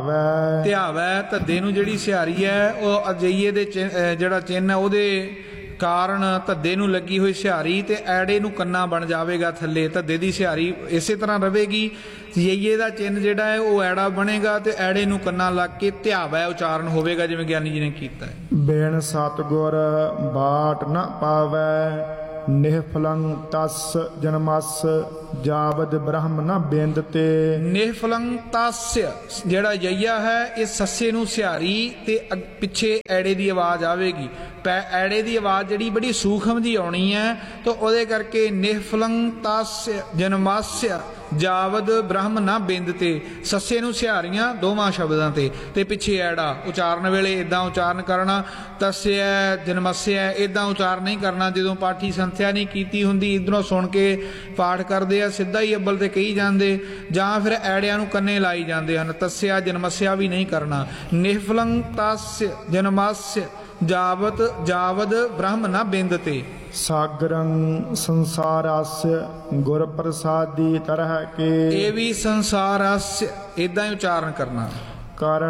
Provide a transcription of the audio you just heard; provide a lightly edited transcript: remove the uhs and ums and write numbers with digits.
ਧਿਆਵੈ ਧੱਦੇ ਨੂੰ ਜਿਹੜੀ ਸਿਹਾਰੀ ਹੈ ਉਹ ਅਜਈਏ ਦੇ ਜਿਹੜਾ ਚਿੰਨ੍ਹ ਹੈ ਉਹਦੇ ਕਾਰਨ ਧੱਦੇ ਨੂੰ ਲੱਗੀ ਹੋਈ ਸਿਹਾਰੀ ਤੇ ਐੜੇ ਨੂੰ ਕੰਨਾ ਬਣ ਜਾਵੇਗਾ ਥੱਲੇ। ਧੱਦੇ ਦੀ ਸਿਹਾਰੀ ਇਸੇ ਤਰ੍ਹਾਂ ਰਹੇਗੀ। ਜਈਏ ਦਾ ਚਿੰਨ੍ਹ ਜਿਹੜਾ ਹੈ ਉਹ ਐੜਾ ਬਣੇਗਾ ਤੇ ਐੜੇ ਨੂੰ ਕੰਨਾ ਲੱਗ ਕੇ ਧਿਆਵੈ ਉਚਾਰਨ ਹੋਵੇਗਾ ਜਿਵੇਂ ਗਿਆਨੀ ਜੀ ਨੇ ਕੀਤਾ ਹੈ। ਬਿਨ ਸਤਿਗੁਰ ਬਾਟ ਨ ਪਾਵੈ ਨਿਹਫਲੰ ਤਸ ਜਨਮਸ ਜਾਵਦ ਬ੍ਰਹਮ ਨ ਬਿੰਦ ਤੇ। ਨਿਹਫਲੰ ਤस्य ਜਿਹੜਾ ਜਈਆ ਹੈ ਇਹ ਸੱਸੇ ਨੂੰ ਸਿਹਾਰੀ ਤੇ ਪਿੱਛੇ ਐੜੇ ਦੀ ਆਵਾਜ਼ ਆਵੇਗੀ। ਐੜੇ ਦੀ ਆਵਾਜ਼ ਜਿਹੜੀ ਬੜੀ ਸੂਖਮ ਜੀ ਆਉਣੀ ਹੈ ਤਾਂ ਉਹਦੇ ਕਰਕੇ ਨਿਹਫਲੰ ਤस्य ਜਨਮस्य ਜਾਵਦ ਬ੍ਰਹਮ ਨਾ ਬਿੰਦ ਤੇ। ਸੱਸੇ ਨੂੰ ਸਿਹਾਰੀਆਂ ਦੋਵਾਂ ਸ਼ਬਦਾਂ ਤੇ ਪਿੱਛੇ ਐੜਾ। ਉਚਾਰਨ ਵੇਲੇ ਇਦਾਂ ਉਚਾਰਨ ਕਰਨਾ, ਤਸਿਆ ਜਨਮਸਿਆ ਇਦਾਂ ਉਚਾਰਨ ਨਹੀਂ ਕਰਨਾ। ਜਦੋਂ ਪਾਠੀ ਸੰਥਿਆ ਨਹੀਂ ਕੀਤੀ ਹੁੰਦੀ ਇਧਰੋਂ ਸੁਣ ਕੇ ਪਾਠ ਕਰਦੇ ਆ ਸਿੱਧਾ ਹੀ ਅੱਬਲ ਤੇ ਕਹੀ ਜਾਂਦੇ, ਜਾਂ ਫਿਰ ਐੜਿਆਂ ਨੂੰ ਕੰਨੇ ਲਾਈ ਜਾਂਦੇ ਹਨ। ਤਸਿਆ ਜਨਮਸਿਆ ਵੀ ਨਹੀਂ ਕਰਨਾ। ਨਿਹਫਲੰ ਤस्य ਜਨਮस्य ਜਾਵਦ ਬ੍ਰਹਮ ਨਾ ਬਿੰਦ ਤੇ। ਸਾਗਰੰ ਸੰਸਾਰस्य ਗੁਰ ਪ੍ਰਸਾਦੀ ਤਰਹ ਕੇ। ਇਹ ਵੀ ਸੰਸਾਰस्य ਇਦਾਂ ਹੀ ਉਚਾਰਨ ਕਰਨਾ। ਕਾਰਨ